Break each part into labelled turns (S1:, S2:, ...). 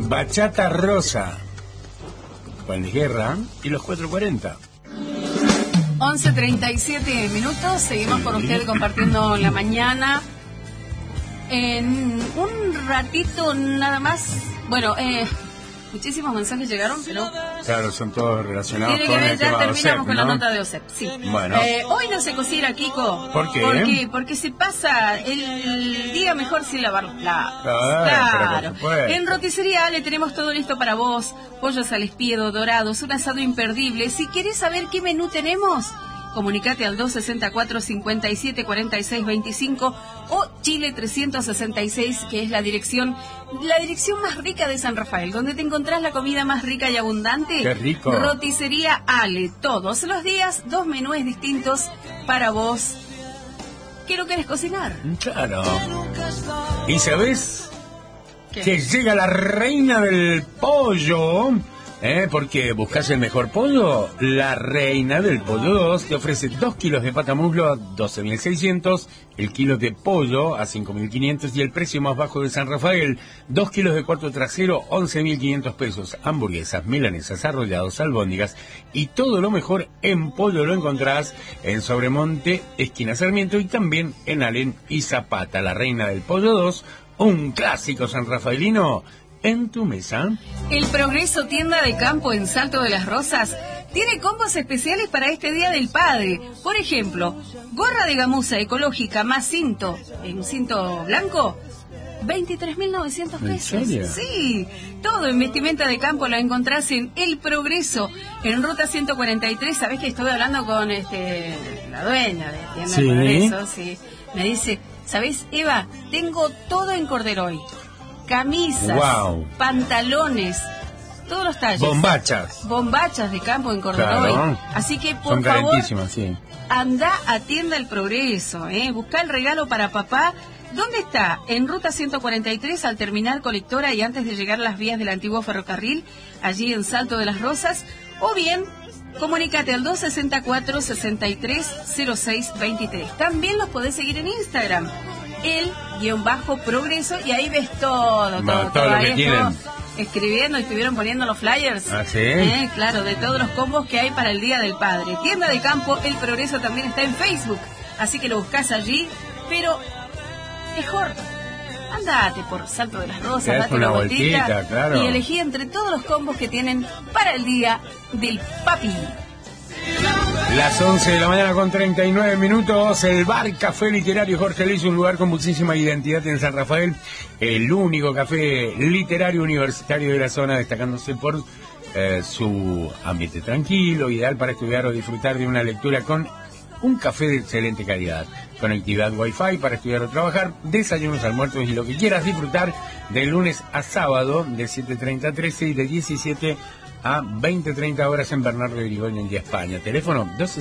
S1: Bachata Rosa, Juan Luis Guerra y los 440.
S2: 11:37 minutos, seguimos con usted compartiendo la mañana. En un ratito nada más, bueno, muchísimos mensajes llegaron, pero...
S1: Claro, son todos relacionados
S2: Tiene
S1: con
S2: que ver,
S1: el
S2: ya
S1: tema de
S2: terminamos
S1: OSEP,
S2: con
S1: ¿no?
S2: la nota de OSEP, sí.
S1: Bueno.
S2: Hoy no se cocina, Kiko.
S1: ¿Por qué?
S2: Porque se pasa el día mejor sin lavar los platos.
S1: Claro.
S2: En Roticería Ale tenemos todo listo para vos. Pollos al espiedo, dorados, un asado imperdible. Si querés saber qué menú tenemos, comunicate al 264-574625 o Chile 366, que es la dirección más rica de San Rafael, donde te encontrás la comida más rica y abundante.
S1: ¡Qué rico!
S2: Roticería Ale, todos los días, 2 menús distintos para vos. ¿Qué no querés cocinar?
S1: Claro. ¿Y sabés
S2: ¿Qué?
S1: que llega la reina del pollo? Porque buscas el mejor pollo. La Reina del Pollo 2 te ofrece 2 kilos de pata muslo a 12.600, el kilo de pollo a 5.500 y el precio más bajo de San Rafael, 2 kilos de cuarto trasero, 11.500 pesos. Hamburguesas, milanesas, arrollados, albóndigas y todo lo mejor en pollo lo encontrás en Sobremonte, esquina Sarmiento, y también en Alem y Zapata. La Reina del Pollo 2, un clásico sanrafaelino en tu mesa.
S2: El Progreso Tienda de Campo en Salto de las Rosas tiene combos especiales para este Día del Padre. Por ejemplo, gorra de gamuza ecológica más cinto, en un cinto blanco, 23.900 pesos.
S1: ¿En serio?
S2: Sí, todo en vestimenta de campo lo encontrás en El Progreso, en Ruta 143. Sabés que estuve hablando con la dueña de Tienda
S1: Sí.
S2: del Progreso, sí. Me dice, ¿sabés, Eva? Tengo todo en Corderoy. Camisas,
S1: Wow.
S2: Pantalones, todos los talles. Bombachas de campo en Corderoy.
S1: Claro.
S2: Así que, por
S1: Son
S2: favor,
S1: calentísimas, sí.
S2: anda a Tienda El Progreso, busca el regalo para papá. ¿Dónde está? En Ruta 143, al terminal colectora y antes de llegar a las vías del antiguo ferrocarril, allí en Salto de las Rosas. O bien, comunícate al 264-630623. También los podés seguir en Instagram, el_progreso, y ahí ves todo
S1: Todo lo
S2: ahí
S1: que tienen.
S2: escribiendo y estuvieron poniendo los flyers.
S1: ¿Ah, sí?
S2: Claro, de todos los combos que hay para el Día del Padre. Tienda de Campo El Progreso también está en Facebook, así que lo buscás allí, pero mejor andate por Salto de las Rosas,
S1: Te das
S2: date
S1: una
S2: una vueltita,
S1: vueltita, claro.
S2: y elegí entre todos los combos que tienen para el Día del Papi.
S1: Las 11 de la mañana con 39 minutos, el Bar Café Literario Jorge Luis, un lugar con muchísima identidad en San Rafael, el único café literario universitario de la zona, destacándose por su ambiente tranquilo, ideal para estudiar o disfrutar de una lectura con un café de excelente calidad, conectividad Wi-Fi para estudiar o trabajar, desayunos, almuerzos y lo que quieras disfrutar de lunes a sábado de 7:30 a 13 y de 17 a 20:30 horas en Bernardo de Irigoyen, en España. Teléfono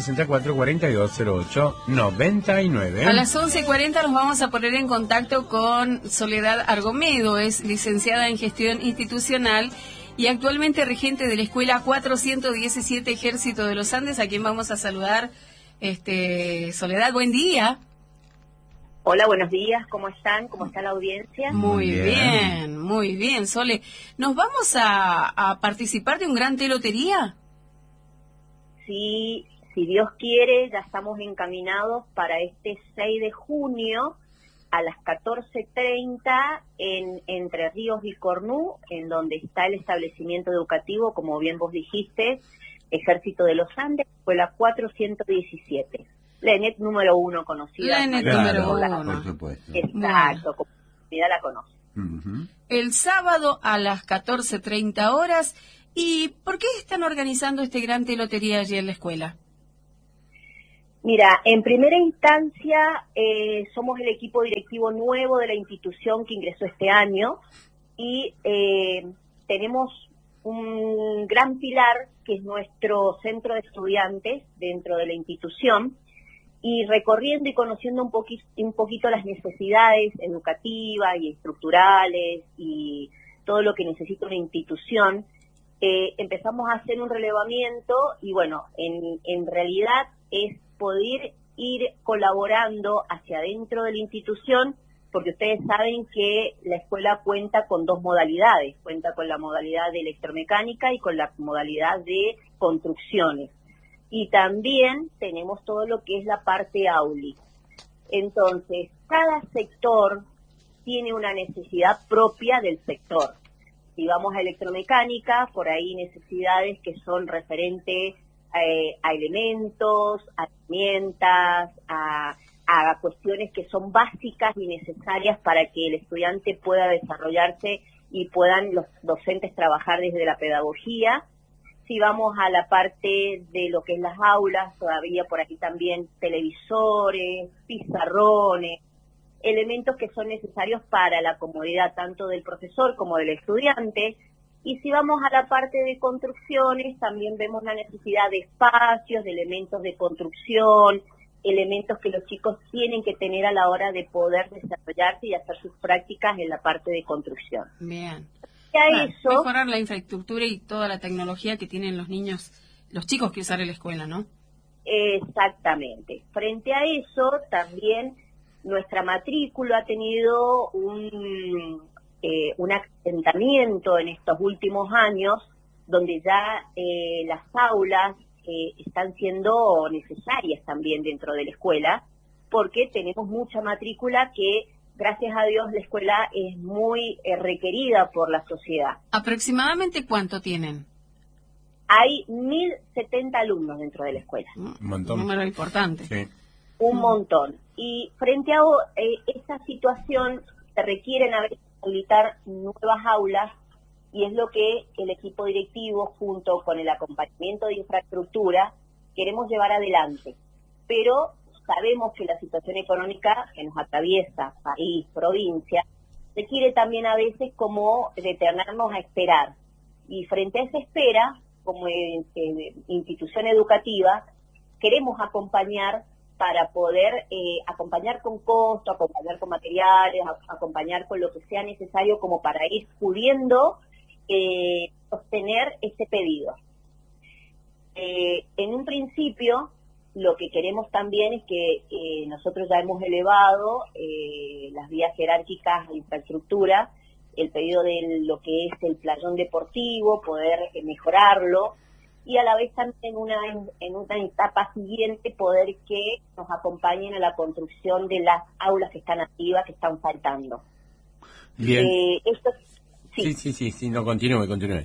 S1: 264-4208-99.
S2: A las 11:40 nos vamos a poner en contacto con Soledad Argomedo, es licenciada en Gestión Institucional y actualmente regente de la Escuela 417 Ejército de los Andes, a quien vamos a saludar. Soledad, buen día.
S3: Hola, buenos días, ¿cómo están? ¿Cómo está la audiencia?
S2: Muy bien, Sole. ¿Nos vamos a participar de un gran té lotería?
S3: Sí, si Dios quiere, ya estamos encaminados para este 6 de junio a las 14:30 en Entre Ríos y Cornú, en donde está el establecimiento educativo, como bien vos dijiste, Ejército de los Andes, Escuela 417. La ENET número 1 conocida.
S2: La ENET
S1: Claro,
S2: número 1.
S1: por supuesto.
S3: Exacto, como la comunidad la conoce.
S1: Uh-huh.
S2: El sábado a las 14:30 horas. ¿Y por qué están organizando este gran té lotería allí en la escuela?
S3: Mira, en primera instancia somos el equipo directivo nuevo de la institución que ingresó este año y tenemos un gran pilar que es nuestro centro de estudiantes dentro de la institución, y recorriendo y conociendo un poquito las necesidades educativas y estructurales y todo lo que necesita una institución, empezamos a hacer un relevamiento y bueno, en realidad es poder ir colaborando hacia adentro de la institución porque ustedes saben que la escuela cuenta con dos modalidades, cuenta con la modalidad de electromecánica y con la modalidad de construcciones. Y también tenemos todo lo que es la parte auli. Entonces, cada sector tiene una necesidad propia del sector. Si vamos a electromecánica, por ahí necesidades que son referentes a elementos, a herramientas, a cuestiones que son básicas y necesarias para que el estudiante pueda desarrollarse y puedan los docentes trabajar desde la pedagogía. Si vamos a la parte de lo que es las aulas, todavía por aquí también televisores, pizarrones, elementos que son necesarios para la comodidad tanto del profesor como del estudiante. Y si vamos a la parte de construcciones, también vemos la necesidad de espacios, de elementos de construcción, elementos que los chicos tienen que tener a la hora de poder desarrollarse y hacer sus prácticas en la parte de construcción.
S2: Bien.
S3: Eso,
S2: mejorar la infraestructura y toda la tecnología que tienen los niños, los chicos que usar en la escuela, ¿no?
S3: Exactamente. Frente a eso, también nuestra matrícula ha tenido un asentamiento en estos últimos años, donde ya las aulas están siendo necesarias también dentro de la escuela, porque tenemos mucha matrícula que, gracias a Dios, la escuela es muy requerida por la sociedad.
S2: ¿Aproximadamente cuánto tienen?
S3: Hay 1.070 alumnos dentro de la escuela.
S1: Un montón.
S2: Un número importante.
S1: Sí.
S3: Un montón. Y frente a esa situación, se requieren a veces habilitar nuevas aulas, y es lo que el equipo directivo, junto con el acompañamiento de infraestructura, queremos llevar adelante. Pero sabemos que la situación económica que nos atraviesa, país, provincia, requiere también a veces como detenernos a esperar. Y frente a esa espera, como institución educativa, queremos acompañar para poder acompañar con costo, acompañar con materiales, acompañar con lo que sea necesario como para ir pudiendo sostener este pedido. En un principio, lo que queremos también es que nosotros ya hemos elevado las vías jerárquicas de infraestructura, el pedido de lo que es el playón deportivo, poder mejorarlo, y a la vez también en una etapa siguiente poder que nos acompañen a la construcción de las aulas que están activas, que están faltando.
S1: Bien.
S3: Esto,
S1: Sí, no, continúe.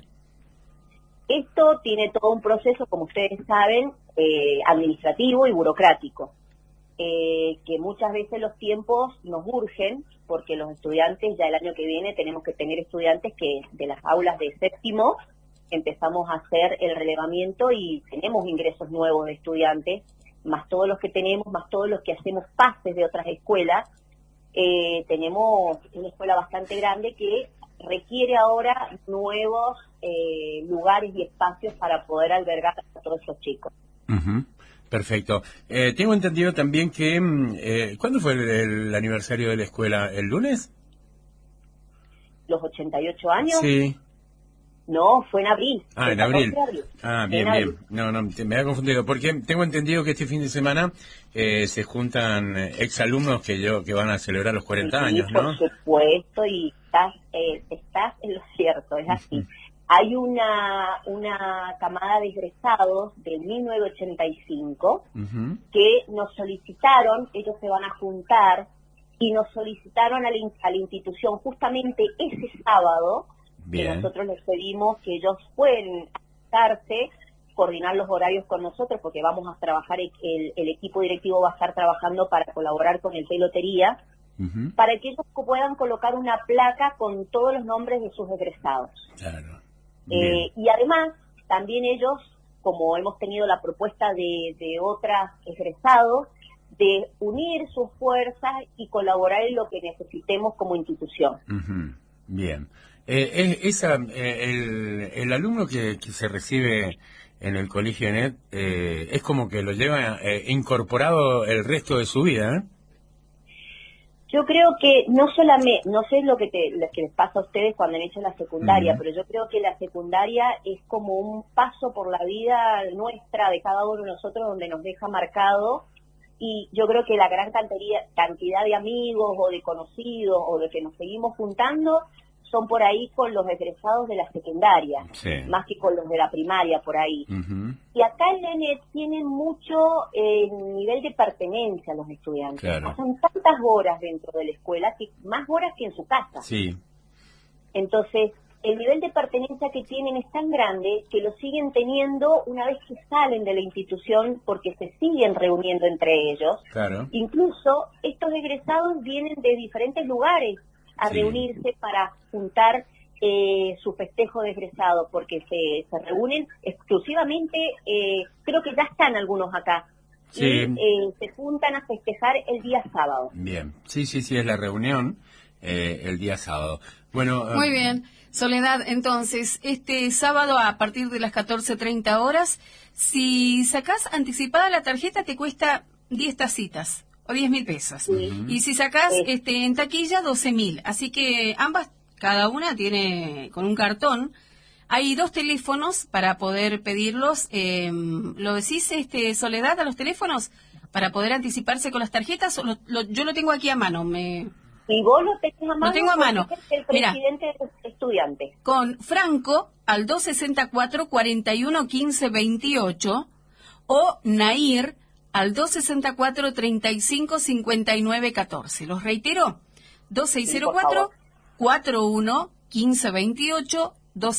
S3: Esto tiene todo un proceso, como ustedes saben, administrativo y burocrático, que muchas veces los tiempos nos urgen, porque los estudiantes, ya el año que viene tenemos que tener estudiantes que de las aulas de séptimo empezamos a hacer el relevamiento y tenemos ingresos nuevos de estudiantes, más todos los que tenemos, más todos los que hacemos pases de otras escuelas. Tenemos una escuela bastante grande que requiere ahora nuevos lugares y espacios para poder albergar a todos esos chicos.
S1: Uh-huh. Perfecto. Tengo entendido también que... ¿cuándo fue el aniversario de la escuela? ¿El lunes?
S3: ¿Los 88 años?
S1: Sí.
S3: No, fue en abril.
S1: En abril. Bien.
S3: Abril.
S1: No, me ha confundido, porque tengo entendido que este fin de semana se juntan exalumnos que van a celebrar los 40 años, ¿no?
S3: Por supuesto, y estás en lo cierto, es así.
S1: Uh-huh.
S3: Hay una camada de egresados del 1985
S1: uh-huh.
S3: que nos solicitaron, ellos se van a juntar, y nos solicitaron a la institución justamente ese sábado.
S1: Bien.
S3: Que nosotros les pedimos que ellos pueden acercarse, coordinar los horarios con nosotros, porque vamos a trabajar, el equipo directivo va a estar trabajando para colaborar con el Pelotería,
S1: uh-huh.
S3: para que ellos puedan colocar una placa con todos los nombres de sus egresados.
S1: Claro.
S3: Y además, también ellos, como hemos tenido la propuesta de otros egresados, de unir sus fuerzas y colaborar en lo que necesitemos como institución.
S1: Uh-huh. Bien. El alumno que se recibe en el colegio ENET es como que lo lleva incorporado el resto de su vida, ¿eh?
S3: Yo creo que no sé lo que les pasa a ustedes cuando han hecho la secundaria, uh-huh. pero yo creo que la secundaria es como un paso por la vida nuestra, de cada uno de nosotros, donde nos deja marcado y yo creo que la gran cantidad de amigos o de conocidos o de que nos seguimos juntando son por ahí con los egresados de la secundaria,
S1: Sí.
S3: más que con los de la primaria por ahí.
S1: Ujú.
S3: Y acá en ENET tienen mucho nivel de pertenencia los estudiantes.
S1: Claro.
S3: Pasan tantas horas dentro de la escuela, más horas que en su casa.
S1: Sí.
S3: Entonces, el nivel de pertenencia que tienen es tan grande que lo siguen teniendo una vez que salen de la institución porque se siguen reuniendo entre ellos.
S1: Claro.
S3: Incluso estos egresados vienen de diferentes lugares a
S1: Sí.
S3: reunirse para juntar su festejo de egresado, porque se reúnen exclusivamente, creo que ya están algunos acá,
S1: Sí.
S3: y se juntan a festejar el día sábado.
S1: Bien. Sí, es la reunión el día sábado. Bueno.
S2: Muy bien. Soledad, entonces, este sábado a partir de las 14:30 horas, si sacás anticipada la tarjeta te cuesta 10 tacitas o 10.000 pesos.
S3: Sí.
S2: Y si sacás
S3: Sí.
S2: en taquilla, 12.000. Así que ambas, cada una tiene con un cartón. Hay 2 teléfonos para poder pedirlos. ¿Lo decís, Soledad, a los teléfonos para poder anticiparse con las tarjetas? ¿O yo lo tengo aquí a mano?
S3: Si vos lo tenés a mano,
S2: Lo tengo a mano.
S3: porque es el presidente de los estudiantes.
S2: Con Franco al 264-41-15-28 o Nair al 264-35-59-14. Los reitero, 2604-41-15-28,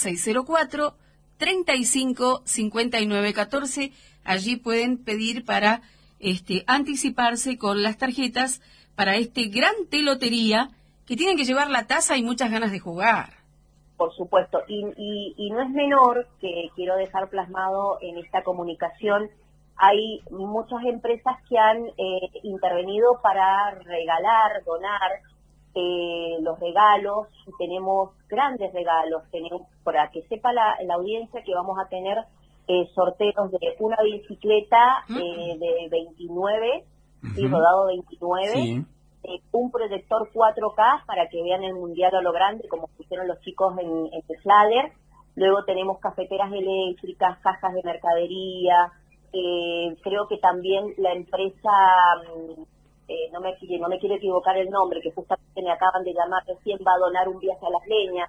S2: 2604-35-59-14. Allí pueden pedir para anticiparse con las tarjetas para este gran telotería que tienen que llevar la taza y muchas ganas de jugar.
S3: Por supuesto, y no es menor, que quiero dejar plasmado en esta comunicación, hay muchas empresas que han intervenido para regalar, donar los regalos. Tenemos grandes regalos, tenemos, para que sepa la audiencia, que vamos a tener sorteos de una bicicleta de 29, sí, rodado 29,
S1: Sí.
S3: Un proyector 4K para que vean el mundial a lo grande, como pusieron los chicos en Flader. Luego tenemos cafeteras eléctricas, cajas de mercadería. Creo que también la empresa, no me quiero equivocar el nombre, que justamente me acaban de llamar recién, va a donar un viaje a Las Leñas.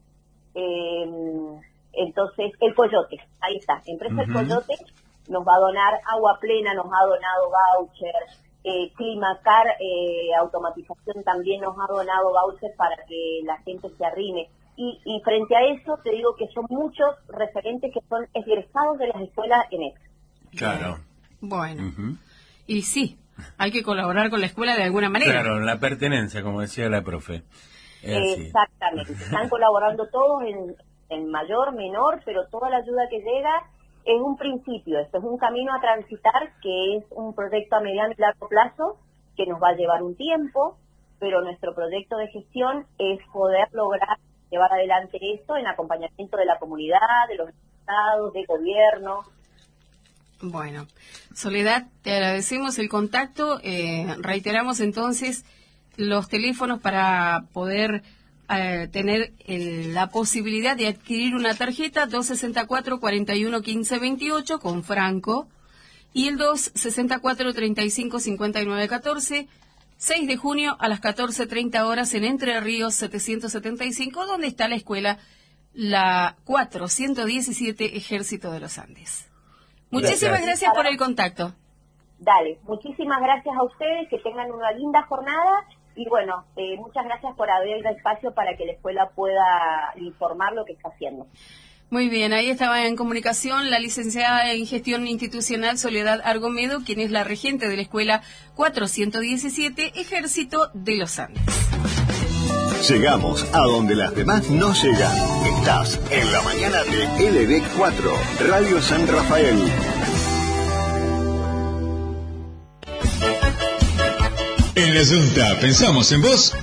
S3: Entonces, el Coyote, ahí está, empresa El Coyote nos va a donar agua plena, nos ha donado vouchers. Climacar, automatización, también nos ha donado vouchers para que la gente se arrime. Y frente a eso, te digo que son muchos referentes que son egresados de las escuelas ENET.
S1: Claro.
S2: Bueno, y sí, hay que colaborar con la escuela de alguna manera.
S1: Claro, la pertenencia, como decía la profe.
S3: Exactamente. Están colaborando todos en mayor, menor, pero toda la ayuda que llega es un principio. Esto es un camino a transitar, que es un proyecto a mediano y largo plazo, que nos va a llevar un tiempo, pero nuestro proyecto de gestión es poder lograr llevar adelante esto en acompañamiento de la comunidad, de los estados, de gobierno.
S2: Bueno, Soledad, te agradecemos el contacto. Reiteramos entonces los teléfonos para poder tener la posibilidad de adquirir una tarjeta: 264-41-15-28 con Franco y el 264-35-59-14, 6 de junio a las 14:30 horas en Entre Ríos 775, donde está la escuela, la 417 Ejército de los Andes. Muchísimas gracias por el contacto.
S3: Dale, muchísimas gracias a ustedes, que tengan una linda jornada. Y bueno, muchas gracias por abrir el espacio para que la escuela pueda informar lo que está haciendo.
S2: Muy bien, ahí estaba en comunicación la licenciada en Gestión Institucional Soledad Argomedo, quien es la regente de la Escuela 417 Ejército de los Andes.
S4: Llegamos a donde las demás no llegan. Estás en la mañana de LD4, Radio San Rafael.
S5: En la Junta pensamos en vos